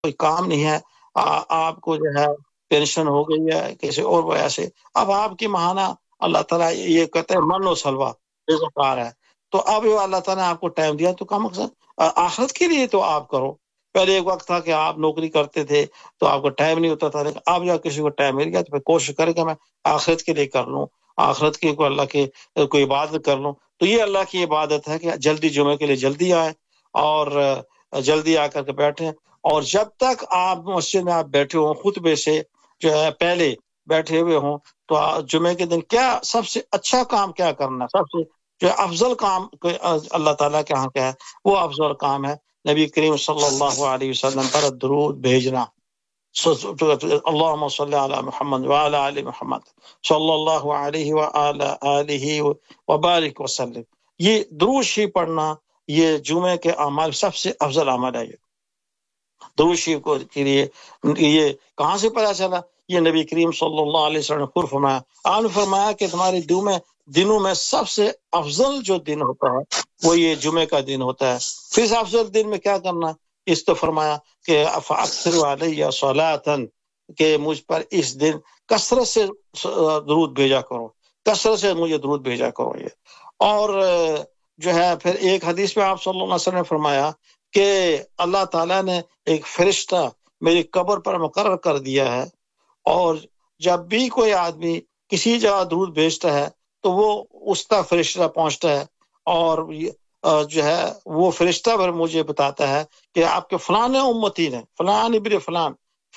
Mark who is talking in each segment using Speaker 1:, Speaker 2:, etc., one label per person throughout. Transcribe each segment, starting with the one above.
Speaker 1: کوئی کام نہیں ہے، آپ کو جو ہے پینشن ہو گئی ہے کسی اور وجہ سے، اب آپ کی ماہانہ اللہ تعالیٰ یہ کہتے ہیں من و سلوا رزقار ہے، تو اب اللہ تعالیٰ نے آپ کو ٹائم دیا تو کم آخرت کے لیے تو آپ کرو۔ پہلے ایک وقت تھا کہ آپ نوکری کرتے تھے تو آپ کو ٹائم نہیں ہوتا تھا، لیکن اب جب کسی کو ٹائم مل گیا تو پھر کوشش کرے کہ میں آخرت کے لیے کر لوں، آخرت کی کو اللہ کی کوئی عبادت کر لوں۔ تو یہ اللہ کی عبادت ہے کہ جلدی جمعے کے لیے جلدی آئے اور جلدی آ کر کے بیٹھیں، اور جب تک آپ مسجد میں آپ بیٹھے ہوں خطبے سے جو ہے پہلے بیٹھے ہوئے ہوں تو جمعے کے دن کیا سب سے اچھا کام کیا کرنا، سب سے جو افضل کام اللہ تعالیٰ کے ہاں کیا ہے وہ افضل کام ہے نبی کریم صلی اللہ علیہ وسلم پر درود بھیجنا۔ اللہم صلی علی محمد وعلی آل محمد صلی اللہ علیہ وآلہ آلہ وبارک وسلم۔ یہ درود شریف پڑھنا یہ جمعے کے اعمال سب سے افضل عمل ہے۔ درود شریف کو کے لیے یہ کہاں سے پتہ چلا؟ یہ نبی کریم صلی اللہ علیہ وسلم نے خود فرمایا، آپ نے فرمایا کہ تمہارے دنوں میں سب سے افضل جو دن ہوتا ہے وہ یہ جمعے کا دن ہوتا ہے۔ پھر اس افضل دن میں کیا کرنا؟ اس تو فرمایا کہ فاکثروا علیہ صلاۃ، کہ مجھ پر اس دن کثرت سے درود بھیجا کرو، کثرت سے مجھے درود بھیجا کرو۔ یہ اور جو ہے پھر ایک حدیث میں آپ صلی اللہ علیہ وسلم نے فرمایا کہ اللہ تعالیٰ نے ایک فرشتہ میری قبر پر مقرر کر دیا ہے، اور جب بھی کوئی آدمی کسی جگہ درود بھیجتا ہے تو وہ اس تک فرشتہ پہنچتا ہے، اور جو ہے وہ فرشتہ پھر مجھے بتاتا ہے کہ آپ کے فلانے امتی نے، فلان ابن فلان،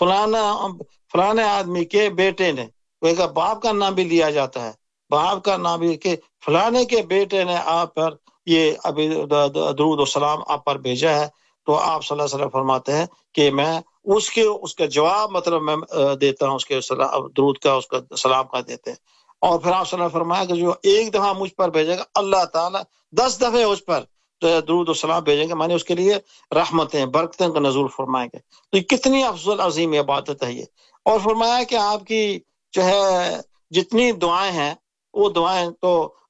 Speaker 1: فلانے آدمی کے بیٹے نے، باپ کا نام بھی لیا جاتا ہے، باپ کا نام بھی کہ فلانے کے بیٹے نے آپ پر یہ ابھی درود و سلام آپ پر بھیجا ہے۔ تو آپ صلی اللہ علیہ وسلم فرماتے ہیں کہ میں اس کا جواب مطلب میں دیتا ہوں، اس کے درود کا اس کا سلام کا دیتے ہیں۔ اور پھر آپ صلی اللہ علیہ وسلم فرمایا کہ جو ایک دفعہ مجھ پر بھیجے گا اللہ تعالیٰ 10 دفعے اس پر درود و سلام بھیجیں گے، میں نے اس کے لیے رحمتیں برکتیں کا نزول فرمائیں گے۔ تو یہ کتنی افضل عظیم عبادت ہے یہ۔ اور فرمایا کہ آپ کی جو ہے جتنی دعائیں ہیں وہ دعائیں تو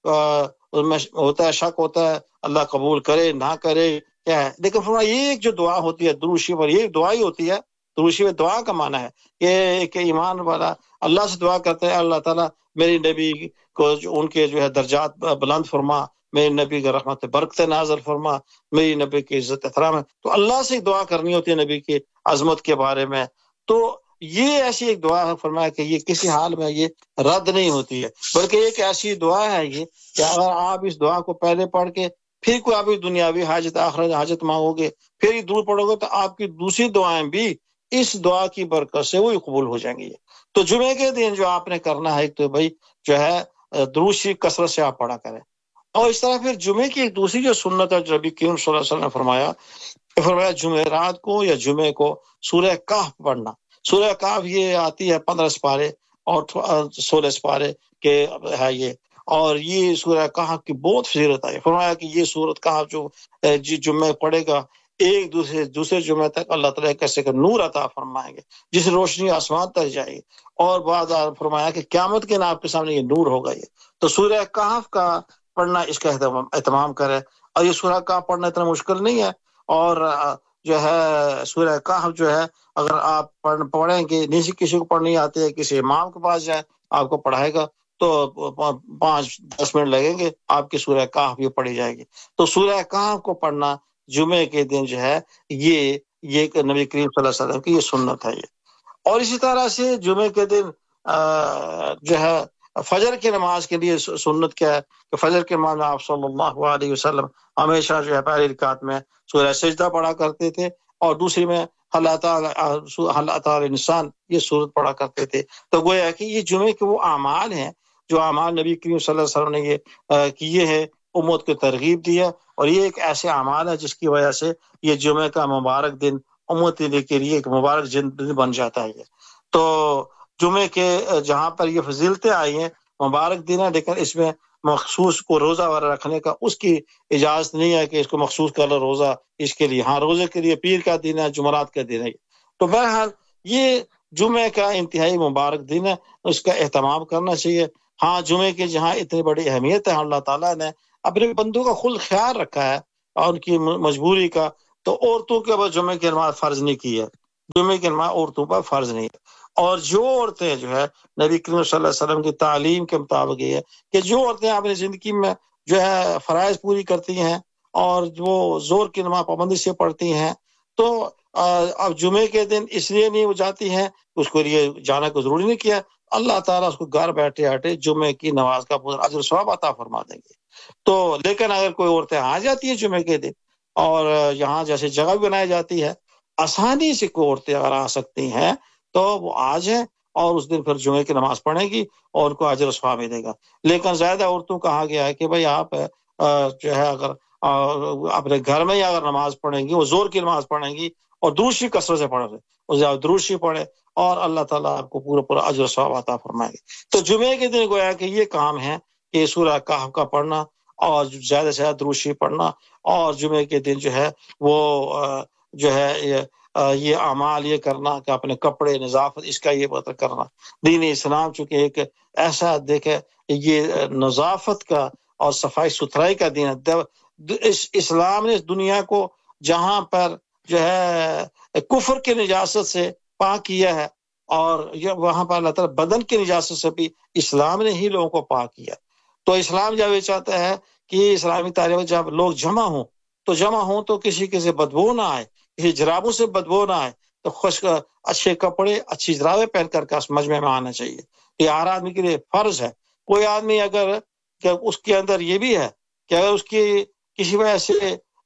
Speaker 1: میں ہوتا ہے شک ہوتا ہے اللہ قبول کرے نہ کرے کیا ہے، لیکن فرمایا یہ ایک جو دعا ہوتی ہے درود شریف، اور یہ دعا ہی ہوتی ہے۔ درود شریف دعا کا معنی ہے کہ ایک ایمان والا اللہ سے دعا کرتا ہے اللہ تعالیٰ میری نبی کو ان کے جو ہے درجات بلند فرما، میری نبی کا رحمت برکت نازل فرما، میری نبی کی عزت احترام ہے، تو اللہ سے دعا کرنی ہوتی ہے نبی کی عظمت کے بارے میں۔ تو یہ ایسی ایک دعا ہے فرمایا کہ یہ کسی حال میں یہ رد نہیں ہوتی ہے، بلکہ ایک ایسی دعا ہے یہ کہ اگر آپ اس دعا کو پہلے پڑھ کے پھر کوئی آپ دنیاوی حاجت آخرت حاجت مانگو گے پھر درود پڑھو گے تو آپ کی دوسری دعائیں بھی اس دعا کی برکت سے وہی قبول ہو جائیں گی۔ تو جمعے کے دن جو آپ نے کرنا ہے ایک تو بھائی جو ہے درود شریف کثرت سے آپ پڑھا کریں، اور اس طرح پھر جمعے کی ایک دوسری جو سنت ہے جو نبی کریم صلی اللہ علیہ وسلم نے فرمایا جمعرات کو یا جمعے کو سورہ کہف پڑھنا۔ سورہ کہف یہ آتی ہے 15 سپارے اور 16 سپارے کے ہے یہ، اور یہ سورہ کہف کی بہت فضیلت ہے۔ فرمایا کہ یہ سورۃ کہف جو جمعے پڑھے گا ایک دوسرے جمعے تک اللہ تعالیٰ کیسے کہ نور عطا فرمائیں گے جس روشنی آسمان تک جائے گی، اور بعد فرمایا کہ قیامت کے دن آپ کے سامنے یہ نور ہوگا۔ یہ تو سورہ کہف کا پڑھنا اس کا اہتمام کرے، اور یہ سورہ کہف پڑھنا اتنا مشکل نہیں ہے، اور جو ہے سورہ کہف جو ہے اگر آپ پڑھیں گے، نہیں کسی کو پڑھنی آتی ہے کسی امام کے پاس جائیں آپ کو پڑھائے گا تو 5-10 منٹ لگیں گے آپ کی سورہ کہف یہ پڑھی جائے گی۔ تو سورہ کہف کو پڑھنا جمعے کے دن جو ہے یہ نبی کریم صلی اللہ علیہ وسلم کی یہ سنت ہے یہ۔ اور اسی طرح سے جمعے کے دن جو ہے فجر کی نماز کے لیے سنت کیا ہے کہ فجر کی نماز آپ صلی اللہ علیہ وسلم ہمیشہ جو ہے پہلی رکعت میں سورہ سجدہ پڑھا کرتے تھے، اور دوسری میں حل اتی الانسان یہ سورت پڑھا کرتے تھے۔ تو گویا کہ یہ جمعے کے وہ اعمال ہیں جو اعمال نبی کریم صلی اللہ علیہ وسلم نے یہ کیے ہیں، امت کو ترغیب دی ہے، اور یہ ایک ایسے اعمال ہے جس کی وجہ سے یہ جمعے کا مبارک دن امت کے لیے ایک مبارک دن بن جاتا ہے۔ تو جمعے کے جہاں پر یہ فضیلتیں آئی ہیں مبارک دن ہے، لیکن اس میں مخصوص کو روزہ وغیرہ رکھنے کا اس کی اجازت نہیں ہے کہ اس کو مخصوص کر لو روزہ اس کے لیے، ہاں روزے کے لیے پیر کا دن ہے، جمعرات کا دن ہے۔ تو بہرحال یہ جمعے کا انتہائی مبارک دن ہے، اس کا اہتمام کرنا چاہیے۔ ہاں جمعے کی جہاں اتنی بڑی اہمیت ہے، اللہ تعالیٰ نے اپنے بندوں کا خود خیال رکھا ہے اور ان کی مجبوری کا، تو عورتوں کے بعد جمعے کی نماز فرض نہیں کی ہے، جمعے کی نماز عورتوں پر فرض نہیں ہے۔ اور جو عورتیں جو ہے نبی کریم صلی اللہ علیہ وسلم کی تعلیم کے مطابق یہ ہے کہ جو عورتیں اپنی زندگی میں جو ہے فرائض پوری کرتی ہیں اور جو زور کی نماز پابندی سے پڑھتی ہیں، تو اب جمعے کے دن اس لیے نہیں ہو جاتی ہیں، اس کو لیے جانا کو ضروری نہیں کیا، اللہ تعالیٰ اس کو گھر بیٹھے بیٹھے جمعے کی نماز کا پورا اجر و ثواب عطا فرما دیں گے۔ تو لیکن اگر کوئی عورتیں آ جاتی ہیں جمعے کے دن اور یہاں جیسے جگہ بھی بنائی جاتی ہے، آسانی سے کوئی عورتیں اگر آ سکتی ہیں تو وہ آ جائیں اور اس دن پھر جمعے کی نماز پڑھیں گی اور ان کو اجر و ثواب ملے گا۔ لیکن زیادہ عورتوں کہا گیا ہے کہ بھئی آپ جو ہے اگر اپنے گھر میں ہی اگر نماز پڑھیں گی، وہ زور کی نماز پڑھیں گی اور درود شریف کثرت سے پڑھیں گے، وہ زیادہ درود شریف پڑھے اور اللہ تعالیٰ آپ کو پورا پورا اجر و ثواب عطا فرمائے گے۔ تو جمعے کے دن گویا کہ یہ کام ہے کہ سورہ کہف کا پڑھنا اور زیادہ سے زیادہ درود شریف پڑھنا، اور جمعے کے دن جو ہے وہ جو ہے یہ اعمال یہ کرنا کہ اپنے کپڑے نظافت اس کا یہ بات کرنا۔ دین اسلام چونکہ ایک ایسا دیکھے یہ نظافت کا اور صفائی ستھرائی کا دین ہے۔ اسلام نے اس دنیا کو جہاں پر جو ہے کفر کی نجاست سے پاک کیا ہے، اور وہاں پر اللہ تعالیٰ بدن کی نجاست سے بھی اسلام نے ہی لوگوں کو پاک کیا۔ تو اسلام جب یہ چاہتا ہے کہ اسلامی تعلیم جب لوگ جمع ہوں تو کسی سے بدبو نہ آئے، کسی جرابوں سے بدبو نہ آئے، تو اچھے کپڑے اچھی جرابیں پہن کر کے مجمع میں آنا چاہیے۔ یہ ہر آدمی کے لیے فرض ہے۔ کوئی آدمی اگر کہ اس کے اندر یہ بھی ہے کہ اگر اس کی کسی وجہ سے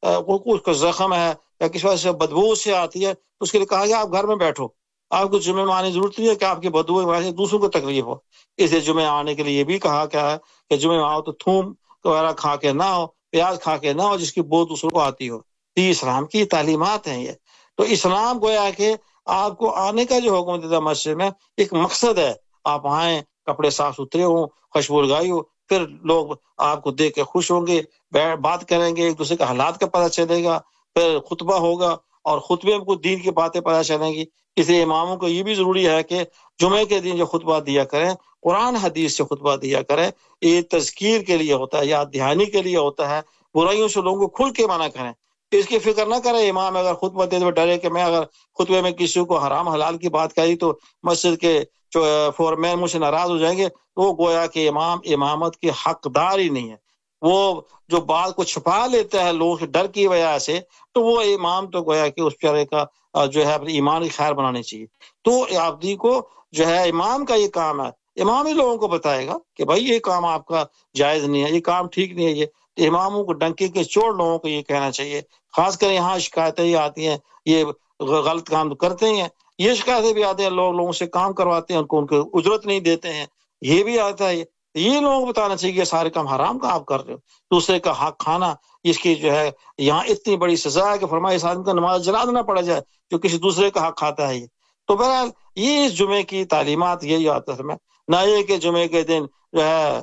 Speaker 1: اس کا زخم ہے یا کسی وجہ سے بدبو سے آتی ہے تو اس کے لیے کہا گیا آپ گھر میں بیٹھو، آپ کو جمعے میں آنے کی ضرورت نہیں ہے کہ آپ کی بدبو کی وجہ سے دوسروں کو تکلیف ہو۔ اس لیے جمعے آنے کے لیے یہ بھی کہا گیا ہے کہ جمعے میں آؤ تو تھوم وغیرہ کھا کے نہ ہو، پیاز کھا کے نہ ہو جس کی بو دوسروں کو آتی ہو۔ یہ اسلام کی تعلیمات ہیں یہ۔ تو اسلام گویا کہ آپ کو آنے کا جو حکم دیتا مسجد میں ایک مقصد ہے، آپ آئیں کپڑے صاف ستھرے ہوں، خوشبو لگائی ہو، پھر لوگ آپ کو دیکھ کے خوش ہوں گے، بات کریں گے، ایک دوسرے کے حالات کا پتہ چلے گا، پھر خطبہ ہوگا اور خطبے میں کچھ دین کی باتیں پتہ چلیں گی۔ اس لیے اماموں کو یہ بھی ضروری ہے کہ جمعے کے دن جو خطبہ دیا کریں قرآن حدیث سے خطبہ دیا کریں۔ یہ تذکیر کے لیے ہوتا ہے، یاد دہانی کے لیے ہوتا ہے، برائیوں سے لوگوں کو کھل کے منع کریں۔ اس کی فکر نہ کرے امام اگر خطبہ دے تو ڈرے کہ میں اگر خطبے میں کسی کو حرام حلال کی بات کہی تو مسجد کے جو فورمین مجھ سے ناراض ہو جائیں گے، تو وہ گویا کہ امام امامت کی حقدار ہی نہیں ہے۔ وہ جو بات کو چھپا لیتا ہے لوگوں کے ڈر کی وجہ سے، تو وہ امام تو گویا کہ اس طرح کا جو ہے اپنی ایمان کی خیر بنانی چاہیے۔ تو آپ جی کو جو ہے امام کا یہ کام ہے، امام ہی لوگوں کو بتائے گا کہ بھائی یہ کام آپ کا جائز نہیں ہے، یہ کام ٹھیک نہیں ہے۔ یہ اماموں کو ڈنکے کے چوڑ لوگوں کو یہ کہنا چاہیے۔ خاص کر یہاں شکایتیں یہ آتی ہیں، یہ غلط کام کرتے ہیں، یہ شکایتیں بھی آتے ہیں، لوگوں سے کام کرواتے ہیں، ان کو اجرت نہیں دیتے ہیں، یہ بھی آتا ہے۔ یہ لوگوں کو بتانا چاہیے کہ سارے کام حرام کا آپ کر رہے ہو، دوسرے کا حق کھانا، اس کی جو ہے یہاں اتنی بڑی سزا ہے کہ فرمایا اس آدمی کو نماز جلا دینا پڑ جائے جو کسی دوسرے کا حق کھاتا ہے۔ یہ تو بہرحال یہ اس جمعے کی تعلیمات یہی آتا ہے، نہ یہ کہ جمعے کے دن جو ہے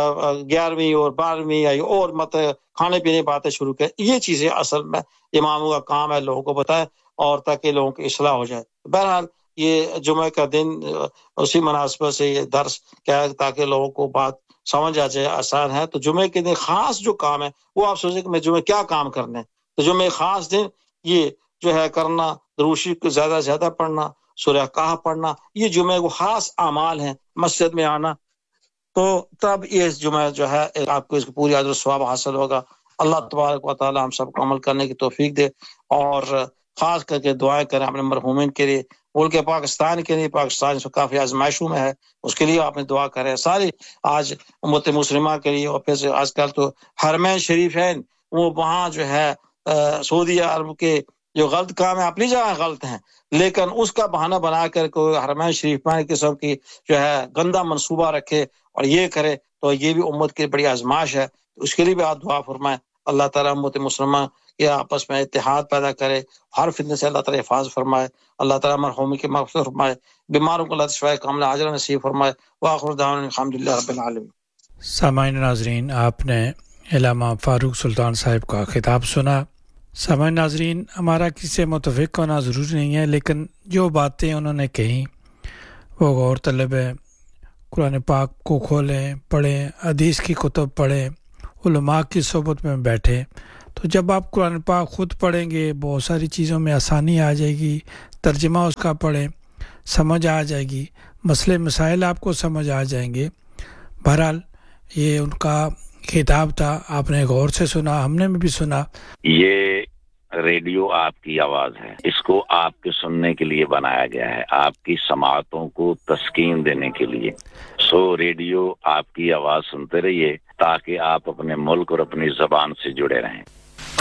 Speaker 1: 11ویں اور 12ویں یا اور کھانے پینے باتیں شروع کریں۔ یہ چیزیں اصل میں اماموں کا کام ہے لوگوں کو بتائے، اور تاکہ لوگوں کی اصلاح ہو جائے۔ بہرحال یہ جمعہ کا دن اسی مناسبت سے یہ درس کیا ہے تاکہ لوگوں کو بات سمجھ آ جائے، آسان ہے۔ تو جمعے کے دن خاص جو کام ہے وہ آپ سوچیں کہ میں جمعے کیا کام کرنے، تو جمعے خاص دن یہ جو ہے کرنا، درود شریف کو زیادہ سے زیادہ پڑھنا، سورہ کہف پڑھنا، یہ جمعے کو خاص اعمال ہیں۔ مسجد میں آنا، تو تب یہ جمعہ جو ہے آپ کو اس کو پوری اجر و ثواب حاصل ہوگا۔ اللہ تبارک و تعالی ہم سب کو عمل کرنے کی توفیق دے، اور خاص کر کے دعائیں کریں اپنے مرحومین کے لیے، ملک پاکستان کے لیے۔ پاکستان اس کافی آزمائشوں میں ہے، اس کے لیے آپ نے دعا کریں، ساری آج امت مسلمہ کے لیے۔ اور پھر آج کل تو حرمین شریف ہیں، وہ وہاں جو ہے سعودی عرب کے جو غلط کام ہے اپنی جگہ غلط ہیں، لیکن اس کا بہانہ بنا کر کوئی حرمین شریف میں قسم کی جو ہے گندا منصوبہ رکھے اور یہ کرے، تو یہ بھی امت کی بڑی آزمائش ہے۔ اس کے لیے بھی آپ دعا فرمائیں، اللہ تعالیٰ امت مسلمہ کے آپس میں اتحاد پیدا کرے، ہر فتنے سے اللہ تعالیٰ حفاظ فرمائے، اللہ تعالیٰ مرحومی کی مغفرت فرمائے، بیماروں کو اللہ شفائے کاملہ عاجلہ نصیب فرمائے۔ وآخر دعوانا الحمدللہ رب العالمین۔
Speaker 2: سامعین ناظرین، آپ نے علامہ فاروق سلطان صاحب کا خطاب سنا۔ سامعین ناظرین، ہمارا کسی سے متفق ہونا ضروری نہیں ہے، لیکن جو باتیں انہوں نے کہیں وہ غور طلب ہے۔ قرآن پاک کو کھولیں، پڑھیں، حدیث کی کتب پڑھیں، علماء کی صحبت میں بیٹھیں، تو جب آپ قرآن پاک خود پڑھیں گے بہت ساری چیزوں میں آسانی آ جائے گی، ترجمہ اس کا پڑھیں، سمجھ آ جائے گی، مسئلے مسائل آپ کو سمجھ آ جائیں گے۔ بہرحال یہ ان کا خطاب تھا، آپ نے غور سے سنا، ہم نے بھی سنا۔
Speaker 3: یہ ریڈیو آپ کی آواز ہے، اس کو آپ کے سننے کے لیے بنایا گیا ہے، آپ کی سماعتوں کو تسکین دینے کے لیے۔ ریڈیو آپ کی آواز سنتے رہیے تاکہ آپ اپنے ملک اور اپنی زبان سے جڑے رہیں۔